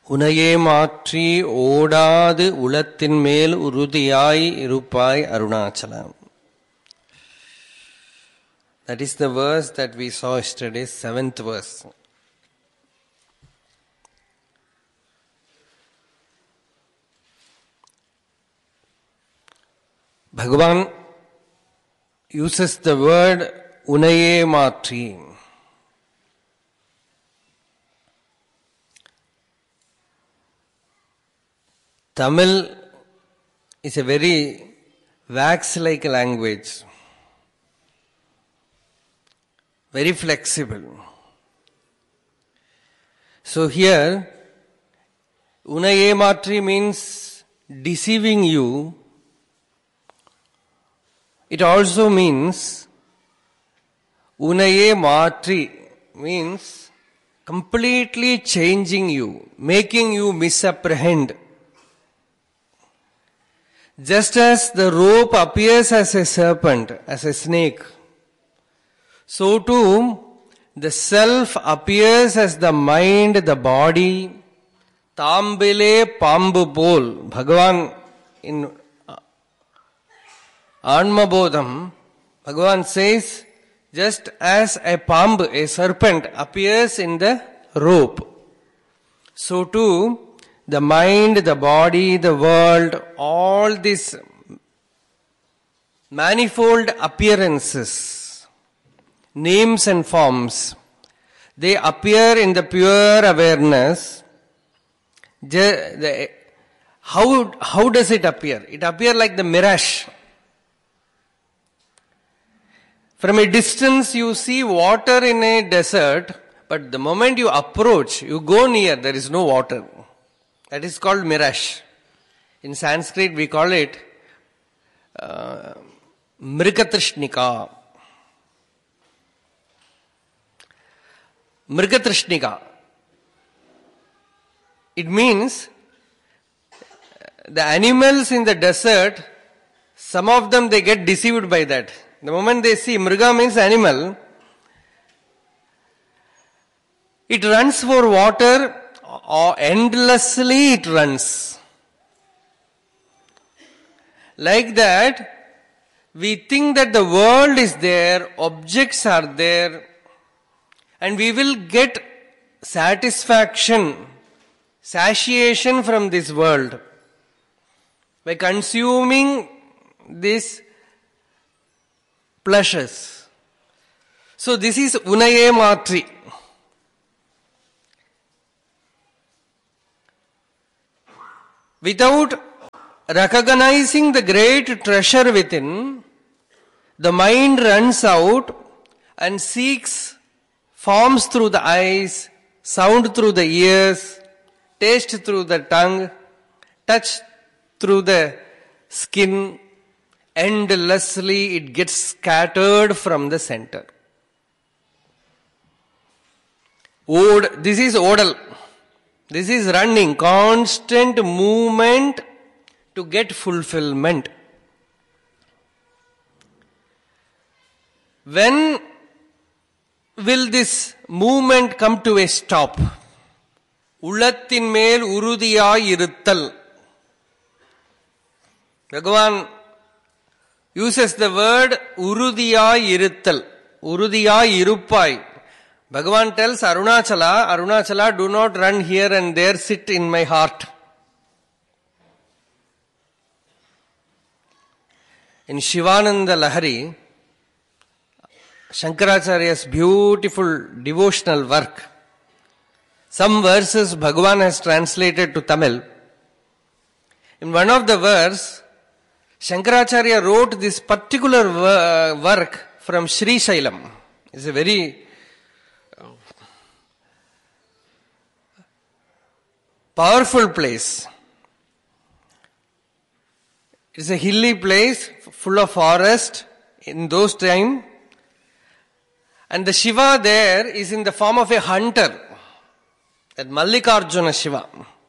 உனையே மாற்றி ஓடாது உளத்தின் மேல் உறுதியாய் இருப்பாய் Arunachalam. That is the verse that we saw yesterday, 7th verse. Bhagavan uses the word unaye matri. Tamil is a very wax-like language, very flexible. So here, unaye matri means deceiving you. It also means unaye matri means completely changing you, making you misapprehend. Just as the rope appears as a serpent, as a snake, so too the self appears as the mind, the body. Tambile pambu pol. Bhagavan in Anmabodham, Bhagavan says, just as a pamb, a serpent, appears in the rope, so too the mind, the body, the world, all these manifold appearances, names and forms, they appear in the pure awareness. How does it appear? It appears like the mirage. From a distance you see water in a desert, but the moment you approach, you go near, there is no water. That is called mirage. In Sanskrit we call it Mrgatrishnika. Mrgatrishnika. It means the animals in the desert, some of them they get deceived by that. The moment they see, Mriga means animal, it runs for water, or endlessly it runs. Like that, we think that the world is there, objects are there, and we will get satisfaction, satiation from this world by consuming these pleasures. So this is unaye matri. Without recognizing the great treasure within, the mind runs out and seeks forms through the eyes, sound through the ears, taste through the tongue, touch through the skin. Endlessly it gets scattered from the center. This is odal. This is running, constant movement to get fulfillment. When will this movement come to a stop? Ulathin mel urudiyai iruttal. Bhagavan uses the word urudiyai iruttal. Urudiyai iruppai. Bhagavan tells Arunachala, do not run here and there, sit in my heart. In Shivananda Lahari, Shankaracharya's beautiful devotional work, some verses Bhagavan has translated to Tamil. In one of the verse, Shankaracharya wrote this particular work from Sri Shailam. It's a very powerful place. It's a hilly place full of forest in those times. And the Shiva there is in the form of a hunter. That Mallikarjuna Shiva.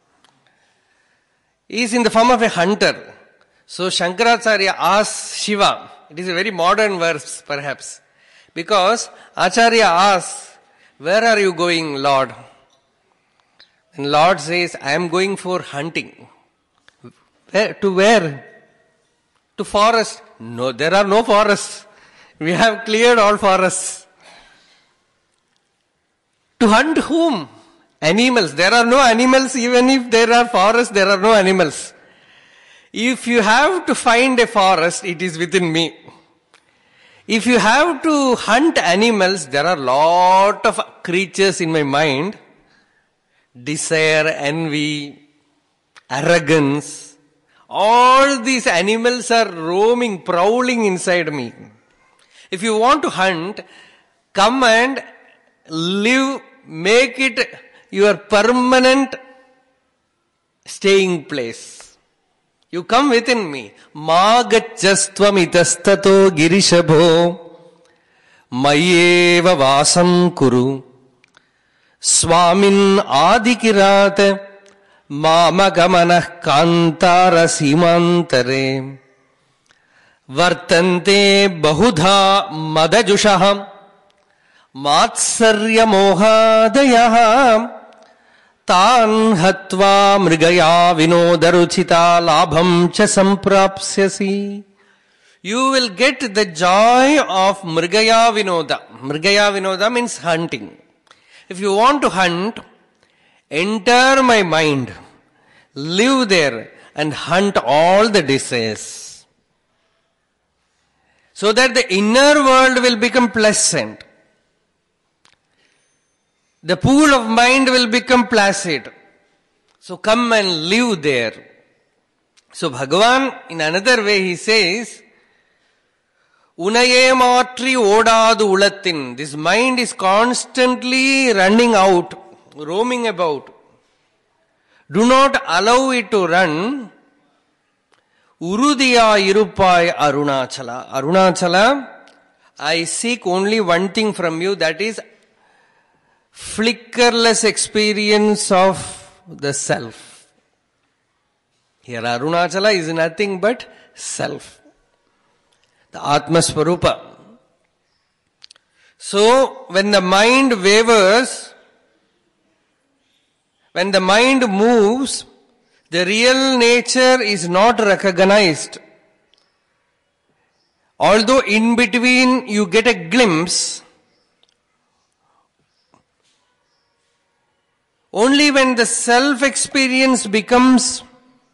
He is in the form of a hunter. So Shankaracharya asks Shiva, it is a very modern verse perhaps, because Acharya asks, where are you going, Lord? And Lord says, I am going for hunting. Where? To where? To forest. No, there are no forests. We have cleared all forests. To hunt whom? Animals. There are no animals. Even if there are forests, there are no animals. If you have to find a forest, it is within me. If you have to hunt animals, there are lot of creatures in my mind. Desire, envy, arrogance. All these animals are roaming, prowling inside me. If you want to hunt, come and live, make it your permanent staying place. You come within me. Magacchastvam itastato girishabho mayeva vasam kuru swamin adikirate mamagamana kantara simantare vartante bahudha madajushaham matsarya mohadayaham Tan hatva mrigaya vinodaruchita labham cha samprapsyasi. You will get the joy of mrigaya vinoda. Mrigaya vinoda means hunting. If you want to hunt, enter my mind, live there and hunt all the desires. So that the inner world will become pleasant. The pool of mind will become placid. So come and live there. So Bhagavan, in another way, he says, Unaye matri odadu ulattin. This mind is constantly running out, roaming about. Do not allow it to run. Urudiya irupai Arunachala. Arunachala, I seek only one thing from you, that is flickerless experience of the self. Here Arunachala is nothing but self. The Atma Swarupa. So, when the mind wavers, when the mind moves, the real nature is not recognized. Although in between you get a glimpse, only when the self-experience becomes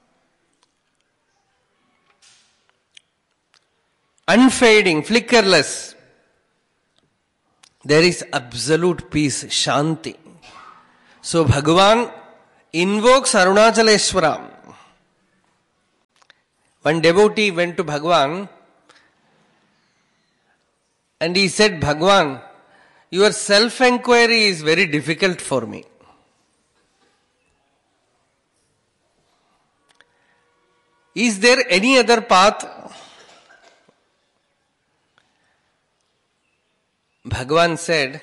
unfading, flickerless, there is absolute peace, Shanti. So Bhagavan invokes Arunachaleshwara. One devotee went to Bhagavan and he said, Bhagavan, your self-enquiry is very difficult for me. Is there any other path? Bhagavan said,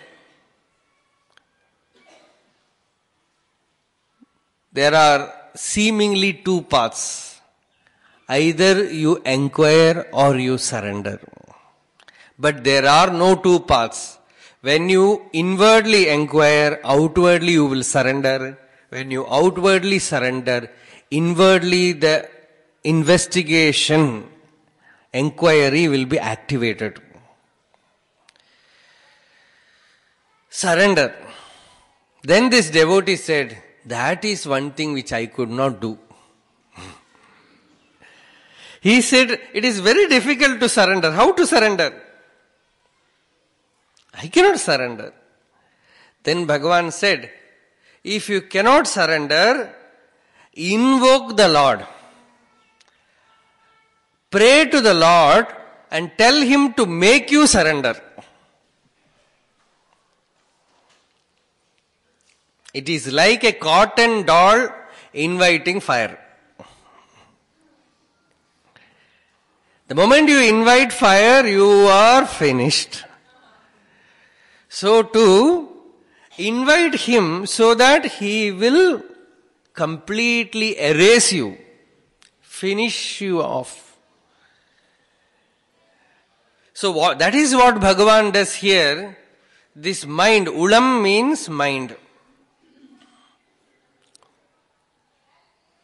there are seemingly two paths. Either you inquire or you surrender. But there are no two paths. When you inwardly inquire, outwardly you will surrender. When you outwardly surrender, inwardly the investigation, inquiry will be activated. Surrender. Then this devotee said, that is one thing which I could not do. He said, it is very difficult to surrender. How to surrender? I cannot surrender. Then Bhagavan said, if you cannot surrender, invoke the Lord. Pray to the Lord and tell Him to make you surrender. It is like a cotton doll inviting fire. The moment you invite fire, you are finished. So to invite Him so that He will completely erase you, finish you off. So that is what Bhagavan does here. This mind, ulam means mind.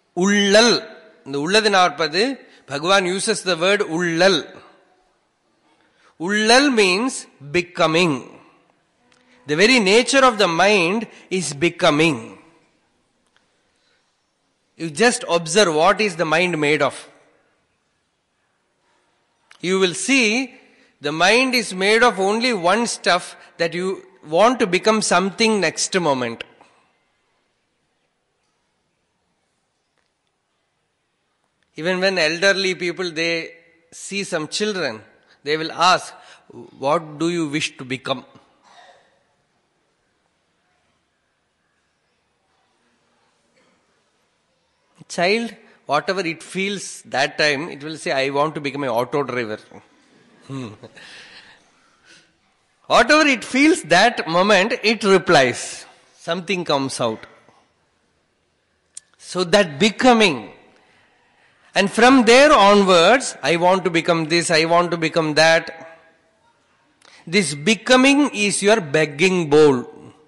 Ullal. The Ulladinarpadu, Bhagavan uses the word Ullal. Ullal means becoming. The very nature of the mind is becoming. You just observe what is the mind made of. You will see the mind is made of only one stuff, that you want to become something next moment. Even when elderly people, they see some children, they will ask, what do you wish to become? Child, whatever it feels that time, it will say, I want to become an auto driver. Whatever it feels that moment, it replies. Something comes out. So that becoming. And from there onwards, I want to become this, I want to become that. This becoming is your begging bowl.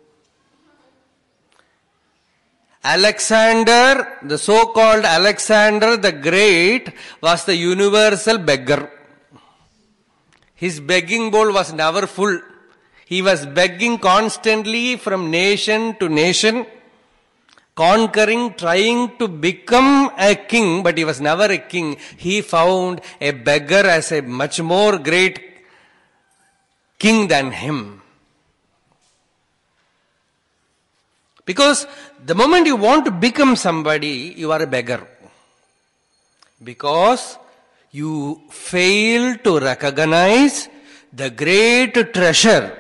Alexander, the so-called Alexander the Great, was the universal beggar. His begging bowl was never full. He was begging constantly from nation to nation, conquering, trying to become a king, but he was never a king. He found a beggar as a much more great king than him. Because the moment you want to become somebody, you are a beggar. Because you fail to recognize the great treasure.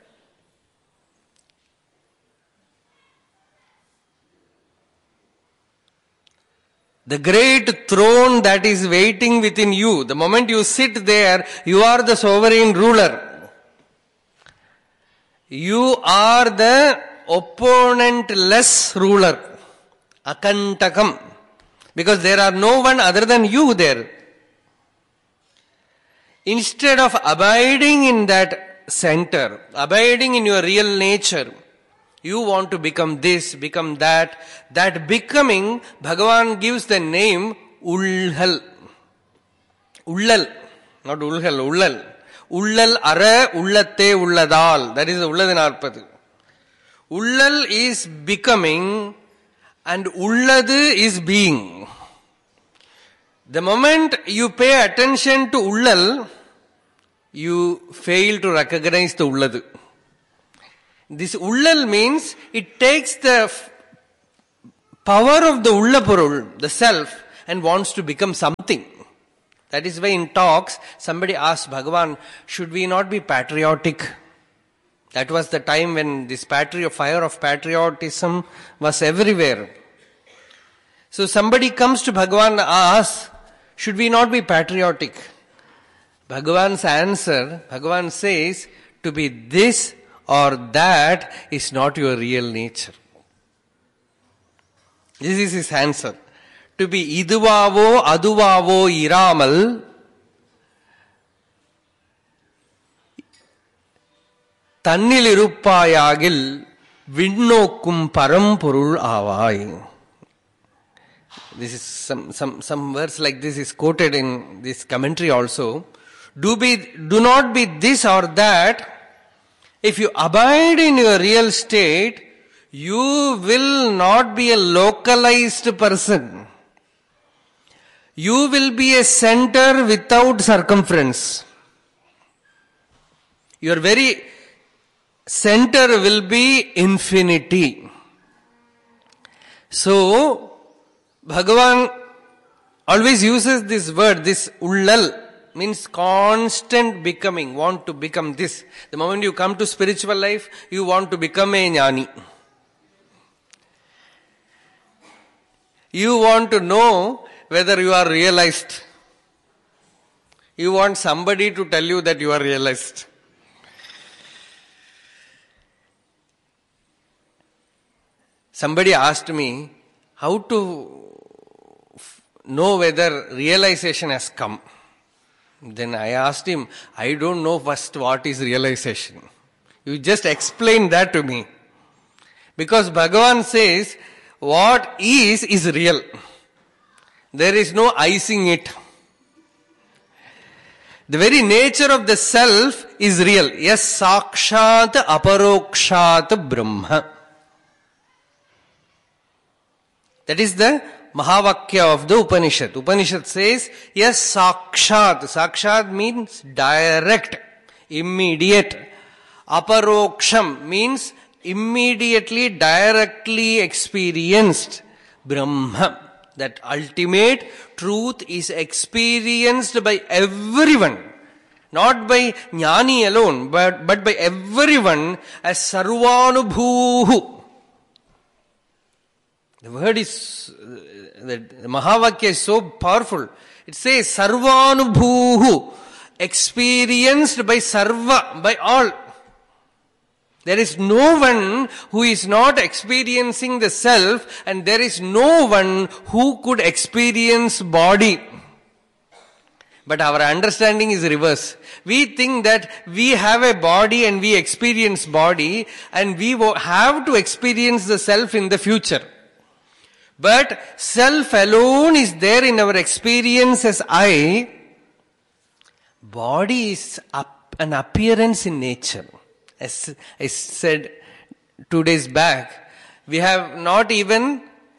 The great throne that is waiting within you. The moment you sit there, you are the sovereign ruler. You are the opponentless ruler. Akantakam. Because there are no one other than you there. Instead of abiding in that center, abiding in your real nature, you want to become this, become that. That becoming, Bhagavan gives the name Ullal. Ullal. Not Ulhal, Ullal. Ullal ara ullate ulladal. That is the Ulladinarpadu. Ullal is becoming and Ulladu is being. The moment you pay attention to Ullal, you fail to recognize the Ulladu. This Ullal means it takes the power of the Ullapurul, the self, and wants to become something. That is why in talks, somebody asked Bhagavan, should we not be patriotic? That was the time when this fire of patriotism was everywhere. So somebody comes to Bhagavan and asks, should we not be patriotic? Bhagavan's answer, Bhagavan says, to be this or that is not your real nature. This is his answer. To be iduvavo aduvavo iramal, tannil iruppayagil vinnokkum parampurul avai. This is some verse like this is quoted in this commentary also. Do not be this or that. If you abide in your real state, you will not be a localized person. You will be a center without circumference. Your very center will be infinity. So, Bhagavan always uses this word, this Ullal, means constant becoming, want to become this. The moment you come to spiritual life, you want to become a jnani. You want to know whether you are realized. You want somebody to tell you that you are realized. Somebody asked me how to know whether realization has come. Then I asked him, I don't know first what is realization. You just explain that to me. Because Bhagavan says, what is real. There is no icing it. The very nature of the self is real. Yes, sakshat aparokshat brahma. That is the Mahavakya of the Upanishad. Upanishad says, yes, sakshat. Sakshat means direct, immediate. Aparoksham means immediately, directly experienced. Brahma. That ultimate truth is experienced by everyone. Not by jnani alone, but by everyone as sarvanubhuhu. The word is, the Mahavakya is so powerful. It says sarvanubhuhu, experienced by sarva, by all. There is no one who is not experiencing the self, and there is no one who could experience body. But our understanding is reverse. We think that we have a body and we experience body, and we have to experience the self in the future. But self alone is there in our experience as I. Body is an appearance in nature. As I said 2 days back, we have not even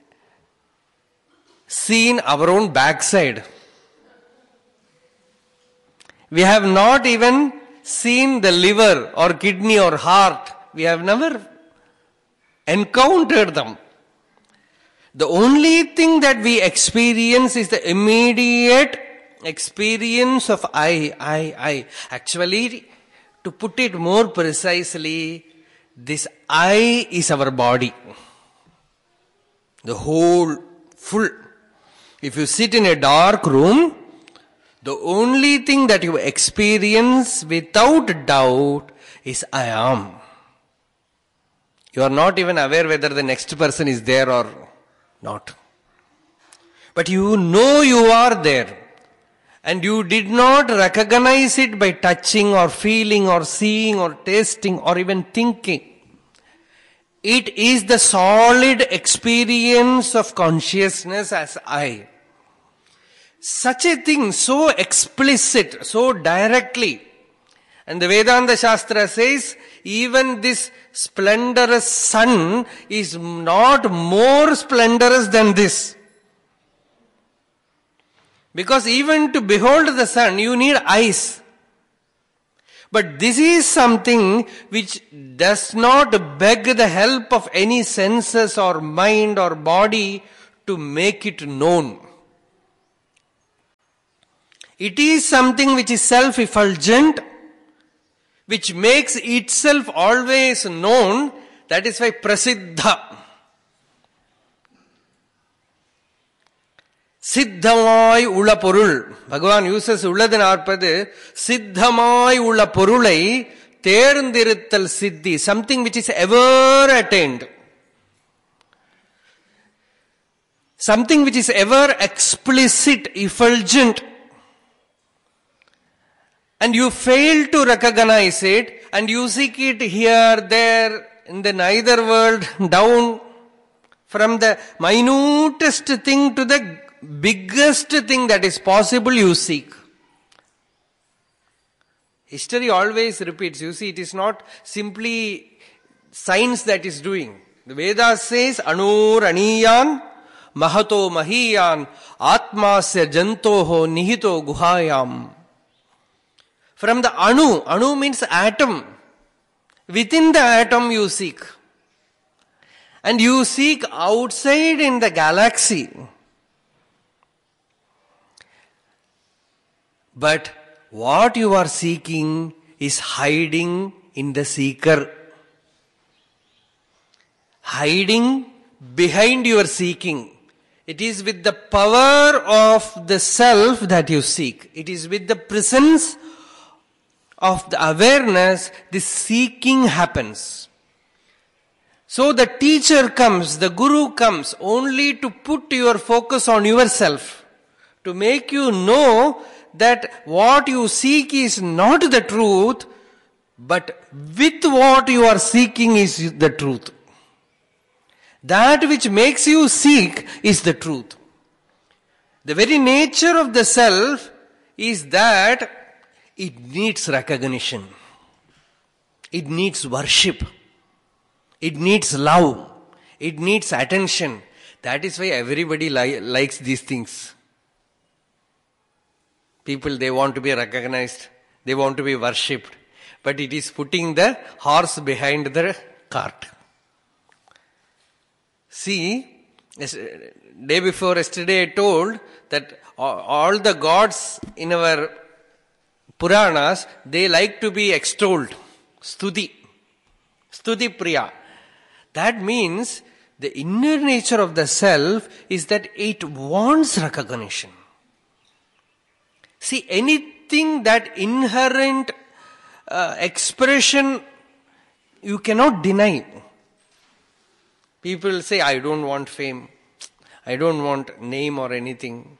seen our own backside. We have not even seen the liver or kidney or heart. We have never encountered them. The only thing that we experience is the immediate experience of I. Actually, to put it more precisely, this I is our body. The whole, full. If you sit in a dark room, the only thing that you experience without doubt is I am. You are not even aware whether the next person is there or not. But you know you are there. And you did not recognize it by touching or feeling or seeing or tasting or even thinking. It is the solid experience of consciousness as I. Such a thing, so explicit, so directly. And the Vedanta Shastra says, even this splendorous sun is not more splendorous than this. Because even to behold the sun, you need eyes. But this is something which does not beg the help of any senses or mind or body to make it known. It is something which is self-effulgent, which makes itself always known. That is why prasiddha. Siddhamai ulla porul. Bhagavan uses ulladin arpadu. Siddhamai ulla porulai தேர்ந்திருத்தல் siddhi. Something which is ever attained. Something which is ever explicit, effulgent. And you fail to recognize it, and you seek it here, there, in the neither world, down, from the minutest thing to the biggest thing that is possible you seek. History always repeats. You see, it is not simply science that is doing. The Vedas says, Anur aniyan mahato mahiyan atmasya jantoho nihito guhayam. From the anu means atom. Within the atom you seek. And you seek outside in the galaxy. But what you are seeking is hiding in the seeker. Hiding behind your seeking. It is with the power of the self that you seek. It is with the presence of the awareness this seeking happens. So the teacher comes, the guru comes only to put your focus on yourself. To make you know that what you seek is not the truth, but with what you are seeking is the truth. That which makes you seek is the truth. The very nature of the self is that it needs recognition. It needs worship. It needs love. It needs attention. That is why everybody likes these things. People, they want to be recognized. They want to be worshipped. But it is putting the horse behind the cart. See, day before yesterday I told that all the gods in our Puranas, they like to be extolled. Stuti. Stuti Priya. That means the inner nature of the self is that it wants recognition. See, anything that inherent expression you cannot deny. People say, I don't want fame. I don't want name or anything.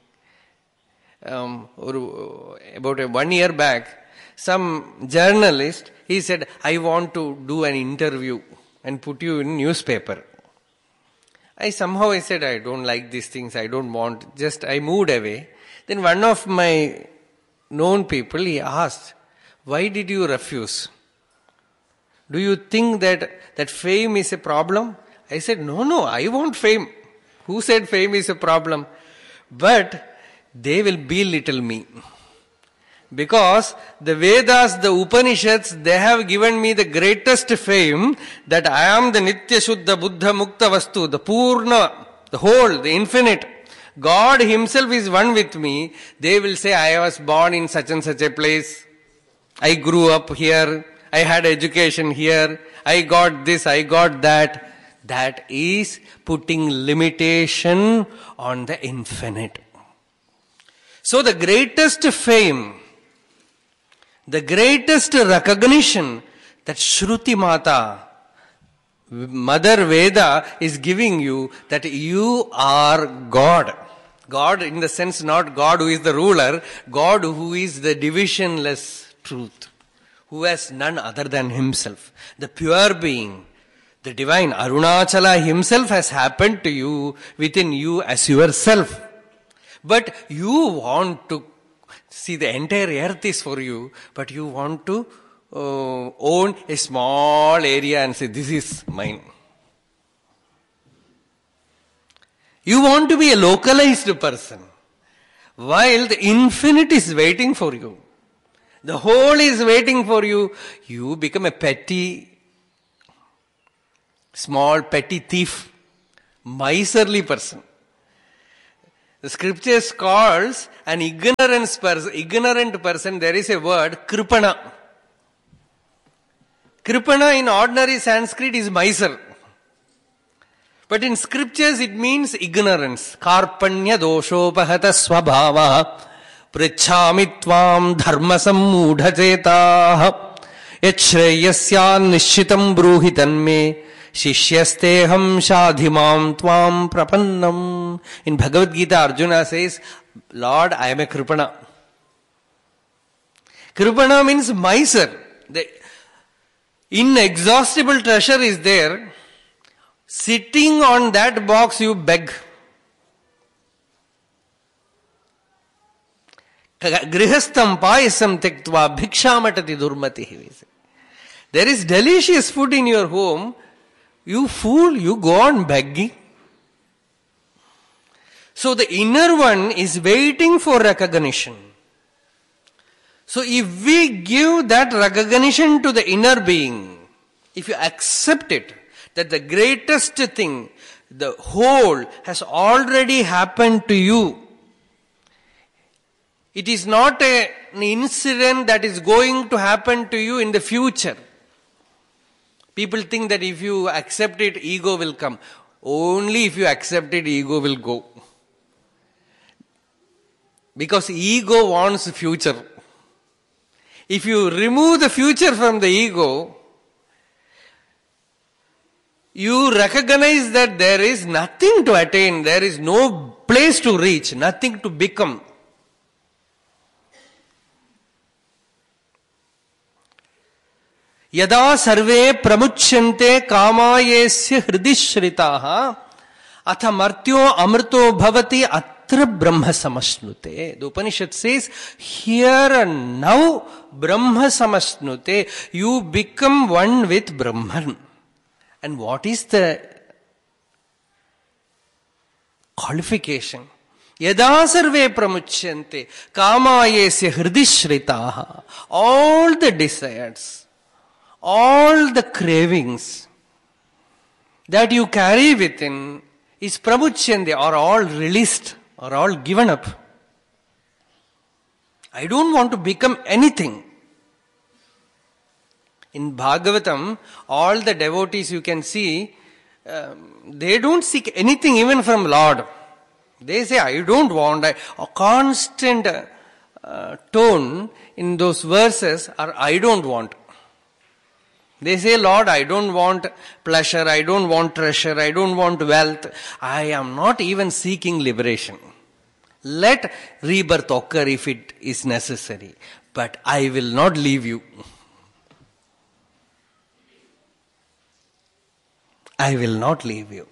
About 1 year back, some journalist, he said, I want to do an interview and put you in newspaper. I said, I don't like these things, I don't want, I moved away. Then one of my known people, he asked, why did you refuse? Do you think that fame is a problem? I said, no, I want fame. Who said fame is a problem? But they will belittle me. Because the Vedas, the Upanishads, they have given me the greatest fame that I am the Nitya Shuddha Buddha Mukta Vastu, the Purna, the whole, the infinite. God Himself is one with me. They will say, I was born in such and such a place. I grew up here. I had education here. I got this, I got that. That is putting limitation on the infinite. So the greatest fame, the greatest recognition that Shruti Mata, Mother Veda is giving you, that you are God. God in the sense not God who is the ruler, God who is the divisionless truth, who has none other than Himself, the pure being, the divine. Arunachala Himself has happened to you, within you as yourself. But you want to see the entire earth is for you, but you want to own a small area and say, this is mine. You want to be a localized person, while the infinite is waiting for you. The whole is waiting for you. You become a small petty thief, miserly person. The scriptures calls an ignorant person, there is a word, kripana. Kripana in ordinary Sanskrit is miser. But in scriptures it means ignorance. Karpanya doshopahata swabhava prichhami tvam dharma sammudha chetah yachreyasyan nishitam bruhitan me Shishyasteham shadhimam tvam prapannam. In Bhagavad Gita, Arjuna says, Lord, I am a Kripana. Kripana means miser. The inexhaustible treasure is there. Sitting on that box, you beg. Grihastam payasam tektva bhikshamatati durmati. There is delicious food in your home. You fool, you go on begging. So the inner one is waiting for recognition. So if we give that recognition to the inner being, if you accept it, that the greatest thing, the whole has already happened to you. It is not an incident that is going to happen to you in the future. People think that if you accept it, ego will come. Only if you accept it, ego will go. Because ego wants future. If you remove the future from the ego, you recognize that there is nothing to attain, there is no place to reach, nothing to become. Yada sarve pramuchyante kamayesya hridishritaha atha martyo amrto bhavati tatra Brahma samasnute. The Upanishad says, here and now Brahma samasnute. You become one with Brahman. And what is the qualification? Yada sarve pramuchyante kamayesya hridishritaha. All the desires, all the cravings that you carry within is pramuchyante, are all released, are all given up. I don't want to become anything. In Bhagavatam, all the devotees you can see, they don't seek anything even from Lord. They say, I don't want. A constant tone in those verses are, I don't want. They say, Lord, I don't want pleasure, I don't want treasure, I don't want wealth. I am not even seeking liberation. Let rebirth occur if it is necessary. But I will not leave you. I will not leave you.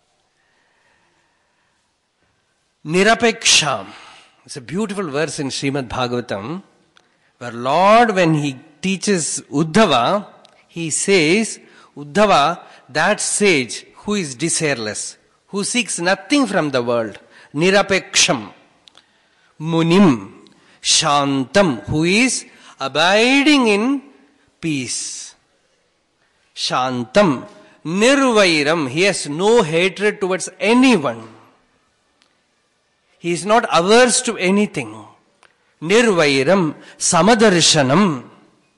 Nirapeksham. It's a beautiful verse in Srimad Bhagavatam, where Lord, when He teaches Uddhava, He says, Uddhava, that sage who is desireless, who seeks nothing from the world, Nirapeksham, Munim, Shantam, who is abiding in peace. Shantam, Nirvairam, he has no hatred towards anyone. He is not averse to anything. Nirvairam, Samadarshanam,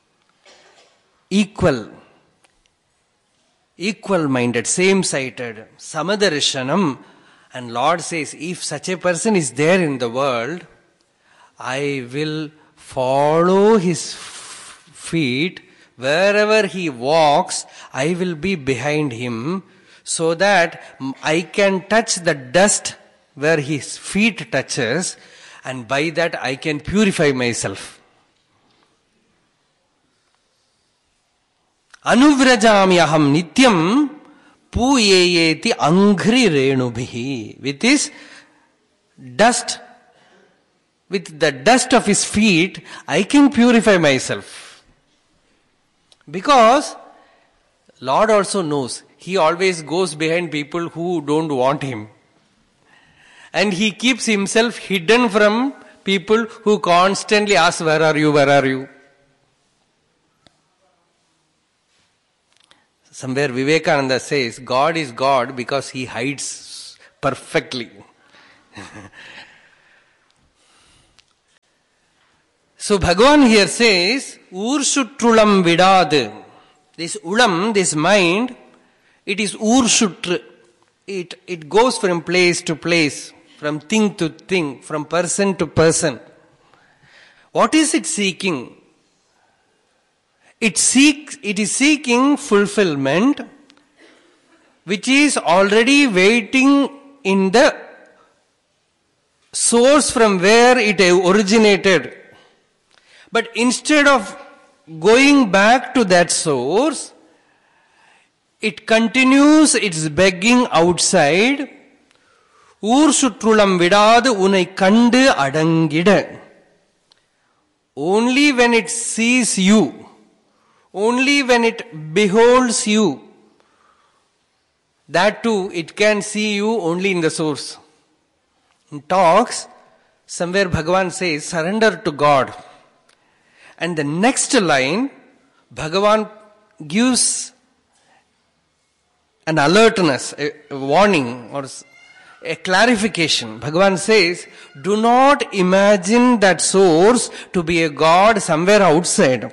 equal-minded, same-sighted, Samadarshanam. And Lord says, if such a person is there in the world, I will follow his feet. Wherever he walks, I will be behind him, so that I can touch the dust where his feet touches, and by that I can purify myself. Anuvrajami aham nityam puyeyeti anghri renubhihi. With his dust, with the dust of his feet, I can purify myself. Because Lord also knows, He always goes behind people who don't want Him. And He keeps Himself hidden from people who constantly ask, where are you, where are you? Somewhere Vivekananda says, God is God because He hides perfectly. So Bhagavan here says, Urshutrulam vidad. This ulam, this mind, it is urshutru. It goes from place to place, from thing to thing, from person to person. What is it seeking? It is seeking fulfillment, which is already waiting in the source from where it originated. But instead of going back to that source, it continues its begging outside. Urshutrulam vidad unai kandu adangida. Only when it sees you, only when it beholds you, that too it can see you only in the source. In talks, somewhere Bhagavan says, surrender to God. And the next line, Bhagavan gives an alertness, a warning or a clarification. Bhagavan says, do not imagine that source to be a God somewhere outside.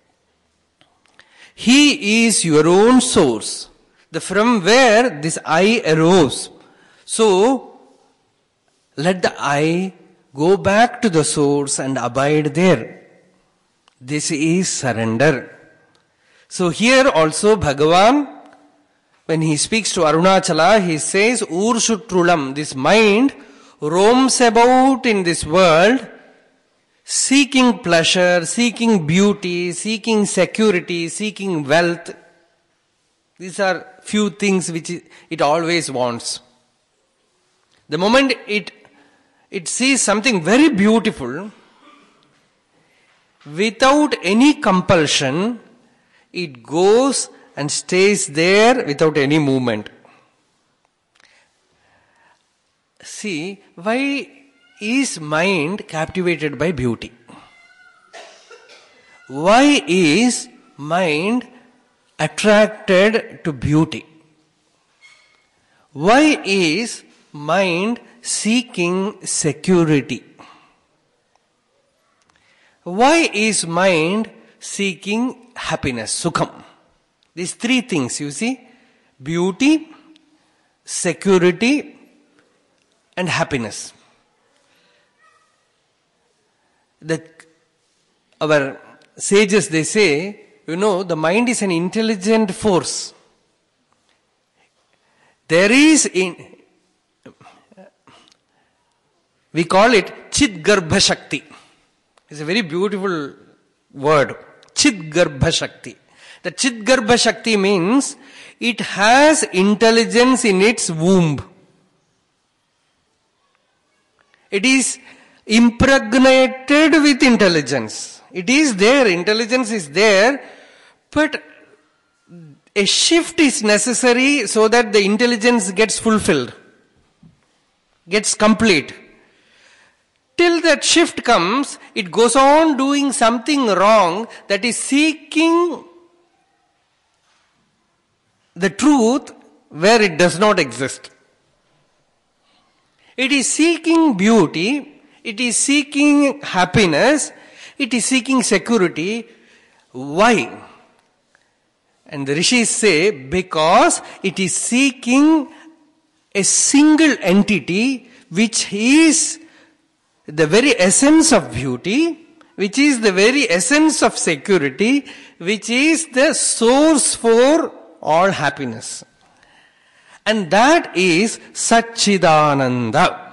He is your own source, from where this I arose. So, let the I go back to the source and abide there. This is surrender. So here also Bhagavan, when he speaks to Arunachala, he says, Urshutrulam, this mind roams about in this world, seeking pleasure, seeking beauty, seeking security, seeking wealth. These are few things which it always wants. The moment it it sees something very beautiful. Without any compulsion, it goes and stays there without any movement. See, why is mind captivated by beauty? Why is mind attracted to beauty? Why is mind seeking security? Why is mind seeking happiness, sukham? These three things, you see, beauty, security, and happiness. Our sages, they say, the mind is an intelligent force. There is, we call it Chit Garbha Shakti. It's a very beautiful word, Chit Garbha Shakti. The Chit Garbha Shakti means it has intelligence in its womb. It is impregnated with intelligence. It is there, intelligence is there, but a shift is necessary so that the intelligence gets fulfilled, gets complete. Till that shift comes, it goes on doing something wrong, that is seeking the truth where it does not exist. It is seeking beauty, it is seeking happiness, it is seeking security. Why? And the rishis say, because it is seeking a single entity which is the very essence of beauty, which is the very essence of security, which is the source for all happiness. And that is Satchidananda.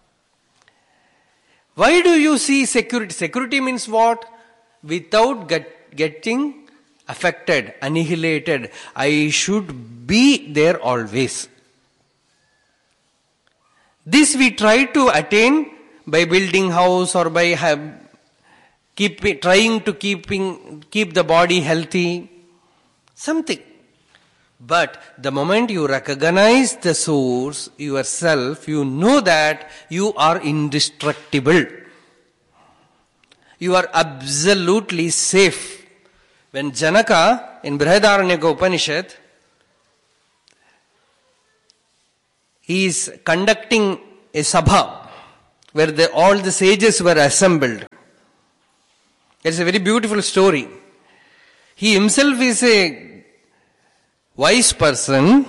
Why do you see security? Security means what? Without getting affected, annihilated. I should be there always. This we try to attain by building house or by trying to keep the body healthy. Something. But the moment you recognize the source, yourself, you know that you are indestructible. You are absolutely safe. When Janaka in Brihadaranyaka Upanishad, he is conducting a sabha where all the sages were assembled. It's a very beautiful story. He himself is a wise person.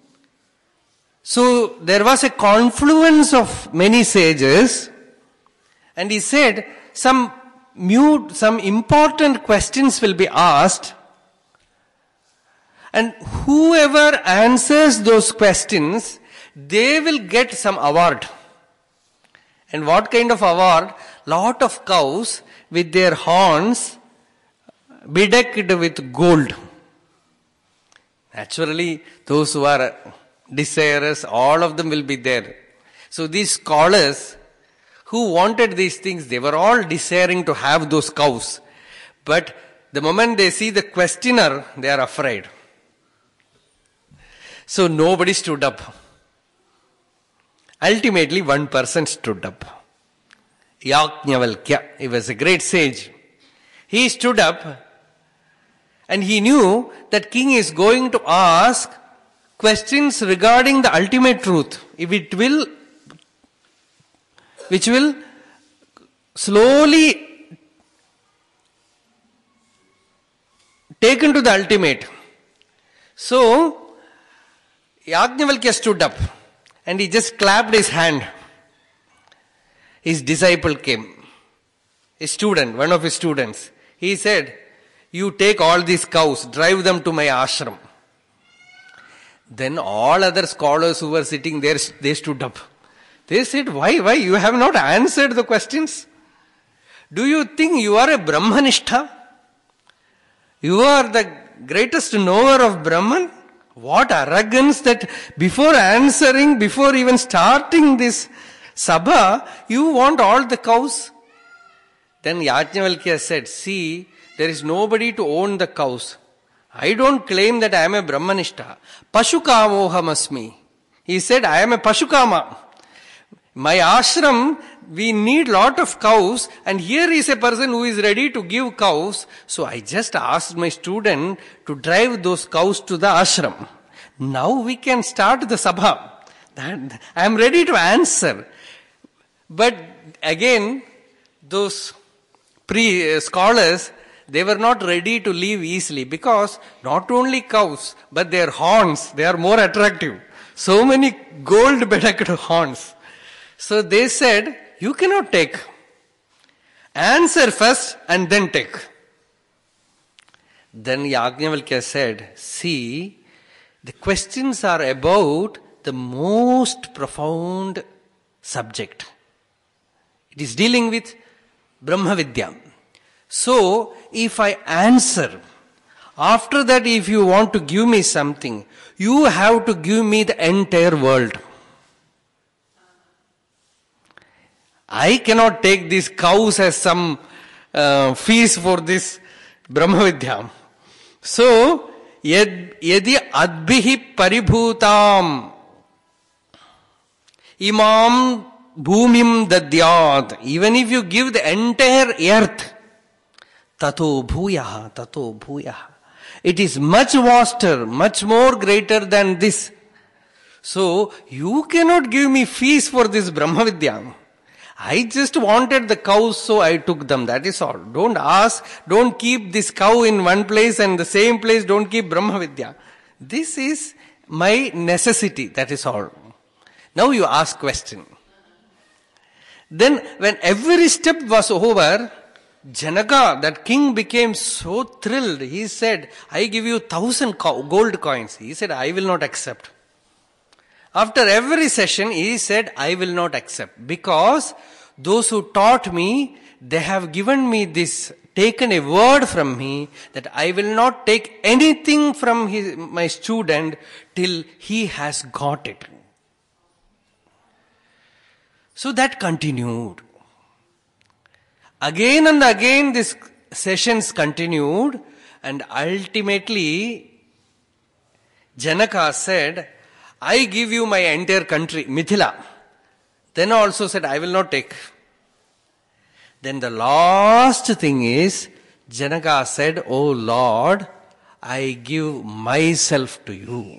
So there was a confluence of many sages, and he said some important questions will be asked, and whoever answers those questions, they will get some award. And what kind of award? Lot of cows with their horns bedecked with gold. Naturally, those who are desirous, all of them will be there. So these scholars who wanted these things, they were all desiring to have those cows. But the moment they see the questioner, they are afraid. So nobody stood up. Ultimately, one person stood up. Yajnavalkya, he was a great sage. He stood up and he knew that king is going to ask questions regarding the ultimate truth. Which will slowly take into the ultimate. So, Yajnavalkya stood up and he just clapped his hand. His disciple came. A student, one of his students. He said, you take all these cows, drive them to my ashram. Then all other scholars who were sitting there, they stood up. They said, why? You have not answered the questions. Do you think you are a Brahmanistha? You are the greatest knower of Brahman? What arrogance that before answering, before even starting this Sabha, you want all the cows? Then Yajnavalkya said, see, there is nobody to own the cows. I don't claim that I am a Brahmanishta. Pashukamohamasmi. He said, I am a Pashukama. My ashram, we need lot of cows, and here is a person who is ready to give cows. So I just asked my student to drive those cows to the ashram. Now we can start the sabha. I am ready to answer. But again, those scholars, they were not ready to leave easily, because not only cows, but their horns, they are more attractive. So many gold-bedecked horns. So they said, you cannot take. Answer first and then take. Then Yajnavalkya said, see, the questions are about the most profound subject. It is dealing with Brahma Vidya. So, if I answer, after that if you want to give me something, you have to give me the entire world. I cannot take these cows as some fees for this Brahma Vidya. So, yadi adbhihi paribhutam imam bhumim dadyat. Even if you give the entire earth, tato bhuyaha. It is much vaster, much more greater than this. So, you cannot give me fees for this Brahma Vidya. I just wanted the cows, so I took them. That is all. Don't ask, don't keep this cow in one place and the same place don't keep Brahma Vidya. This is my necessity. That is all. Now you ask question. Then when every step was over, Janaka, that king, became so thrilled. He said, I give you 1,000 gold coins. He said, I will not accept. After every session, he said, I will not accept. Because those who taught me, they have given me this, taken a word from me, that I will not take anything from my student till he has got it. So that continued. Again and again these sessions continued, and ultimately Janaka said, I give you my entire country, Mithila. Then also said, I will not take. Then the last thing is, Janaka said, O Lord, I give myself to you.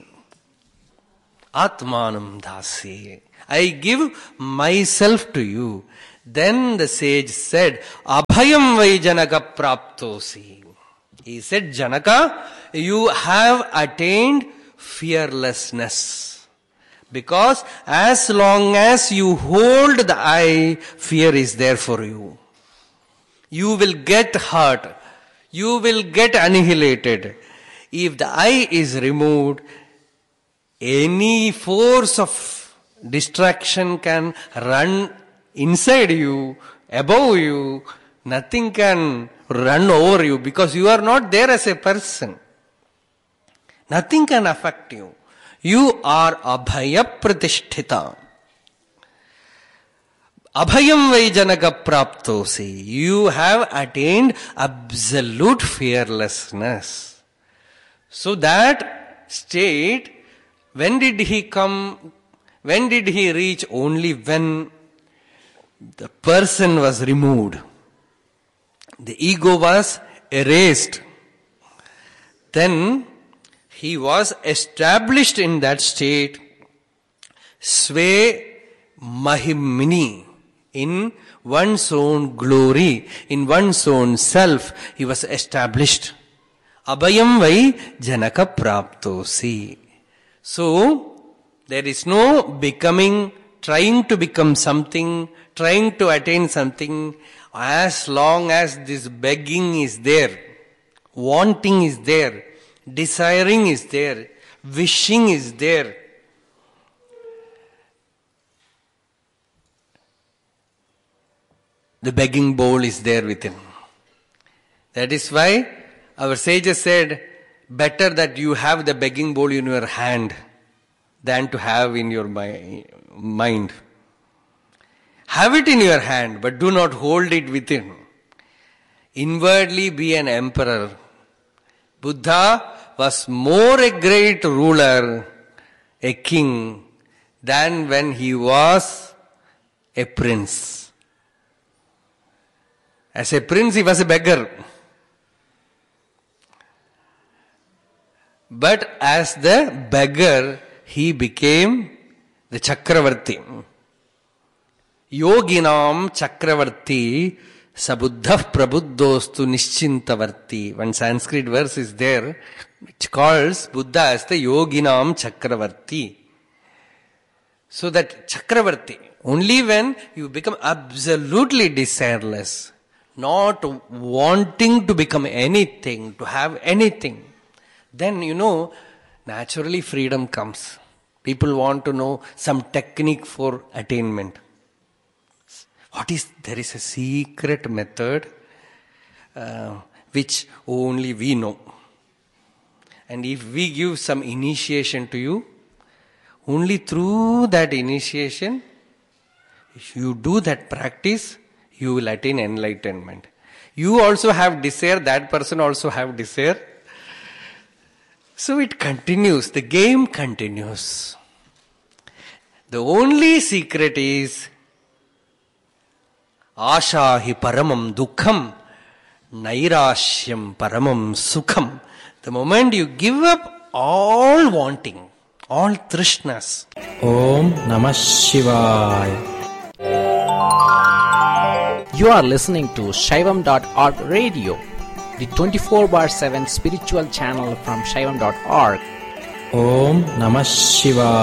Atmanam dasi. I give myself to you. Then the sage said, Abhayam vai Janaka praptosi. He said, Janaka, you have attained fearlessness. Because as long as you hold the eye, fear is there for you. You will get hurt. You will get annihilated. If the eye is removed, any force of distraction can run inside you, above you. Nothing can run over you because you are not there as a person. Nothing can affect you. You are abhaya pratisthita. Abhayam vai Janaka praptosi. You have attained absolute fearlessness. So that state, when did he come? When did he reach? Only when the person was removed. The ego was erased. Then he was established in that state, Sve Mahimini, in one's own glory, in one's own self, he was established. Abhayam vai Janaka praptosi. So, there is no becoming, trying to become something, trying to attain something, as long as this begging is there, wanting is there, desiring is there, wishing is there. The begging bowl is there within. That is why our sages said, better that you have the begging bowl in your hand than to have in your mind. Have it in your hand, but do not hold it within. Inwardly be an emperor. Buddha was more a great ruler, a king, than when he was a prince. As a prince, he was a beggar. But as the beggar, he became the Chakravarti. Yoginam Chakravarti Sabuddha Prabuddostu Nischintavarti. One Sanskrit verse is there which calls Buddha as the Yoginam Chakravarti. So that Chakravarti, only when you become absolutely desireless, not wanting to become anything, to have anything, then naturally freedom comes. People want to know some technique for attainment. There is a secret method which only we know. And if we give some initiation to you, only through that initiation, if you do that practice, you will attain enlightenment. You also have desire, that person also have desire. So it continues, the game continues. The only secret is Asha hi paramam dukkham, nairashyam paramam sukham. The moment you give up all wanting, all trishnas. Om Namah Shivaya. You are listening to Shaivam.org radio, the 24/7 spiritual channel from Shaivam.org. Om Namah Shivaya.